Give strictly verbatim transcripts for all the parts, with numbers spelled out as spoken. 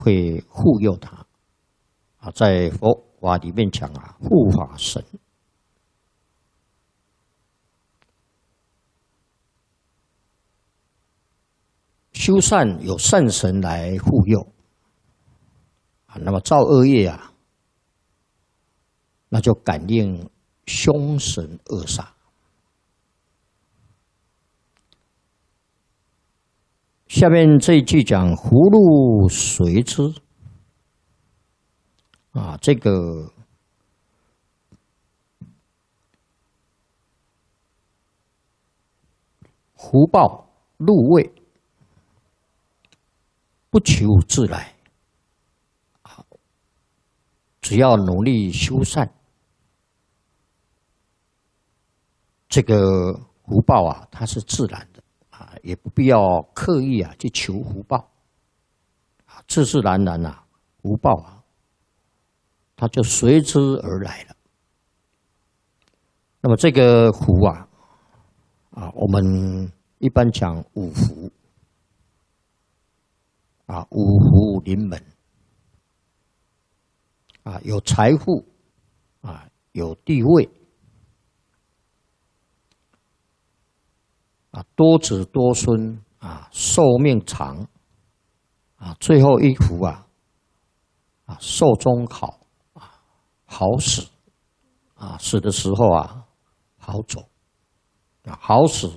会护佑他啊。在佛法里面讲啊，护法神。修善有善神来护佑啊，那么造恶业啊，那就感应凶神恶煞。下面这一句讲葫芦随之啊，这个福报入位，不求自来，只要努力修善，这个福报啊，它是自然的啊，也不必要刻意啊去求福报啊，自自然然啊，福报啊，它就随之而来了。那么这个福啊，啊，我们一般讲五福。啊，五福临门啊，有财富啊，有地位啊，多子多孙啊，寿命长啊，最后一福啊啊，寿终好啊，好死啊，死的时候啊好走啊，好死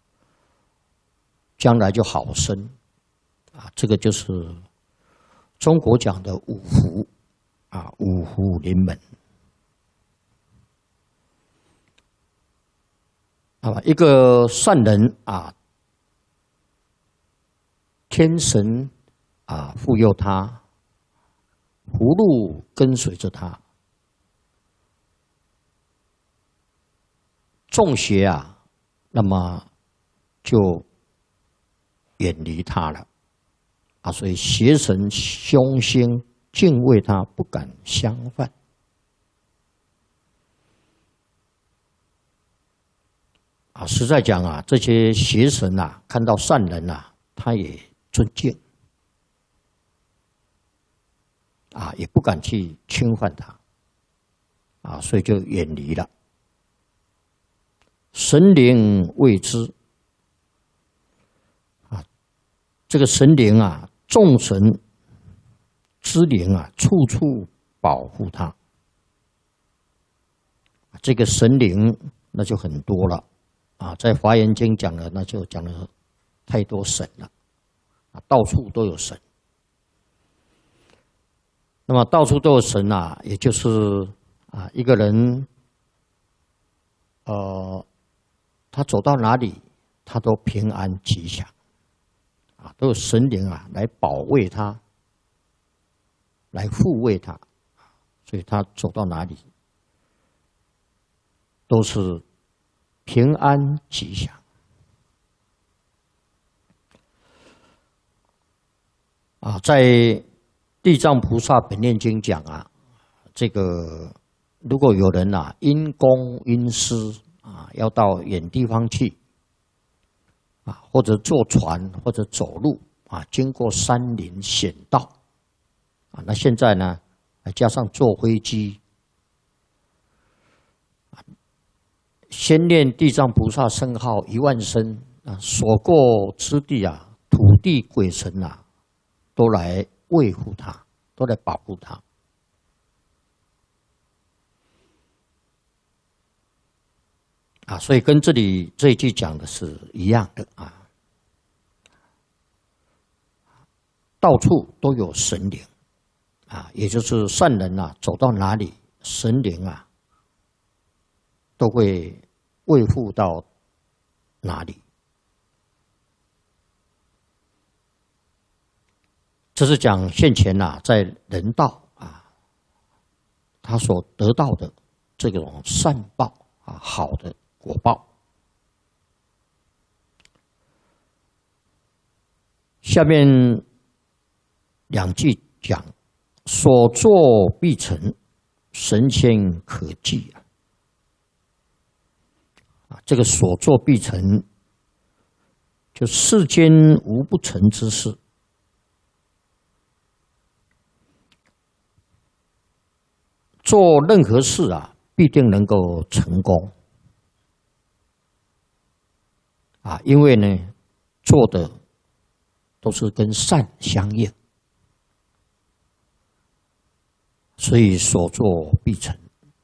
将来就好生。啊，这个就是中国讲的五福啊，五福临门。那么一个善人啊，天神啊护佑他，福禄跟随着他，众邪啊，那么就远离他了。啊，所以邪神凶星敬畏他，不敢相犯。啊，实在讲啊，这些邪神啊，看到善人啊，他也尊敬，啊，也不敢去侵犯他，啊，所以就远离了。神灵畏之，啊，这个神灵啊。众神之灵啊，处处保护他。这个神灵那就很多了啊，在《华严经》讲了，那就讲了太多神了啊，到处都有神。那么到处都有神啊，也就是啊，一个人，呃，他走到哪里，他都平安吉祥。啊，都有神灵啊来保卫他，来护卫他，所以他走到哪里都是平安吉祥。啊，在《地藏菩萨本愿经》讲啊，这个如果有人啊因公因私啊要到远地方去。啊，或者坐船，或者走路啊，经过山林险道啊，那现在呢，加上坐飞机，啊，先念地藏菩萨圣号一万声啊，所过之地啊，土地鬼神啊，都来维护他，都来保护他。啊，所以跟这里这一句讲的是一样的啊，到处都有神灵啊，也就是善人啊，走到哪里，神灵啊都会维护到哪里。这是讲现前啊，在人道啊，他所得到的这种善报啊，好的果报。下面两句讲：所作必成，神仙可记啊！啊，这个所作必成，就世间无不成之事。 做任何事啊，必定能够成功啊，因为呢，做的都是跟善相应，所以所作必成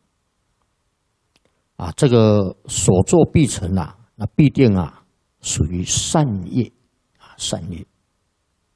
啊。这个所作必成啊，那必定啊属于善业啊，善业。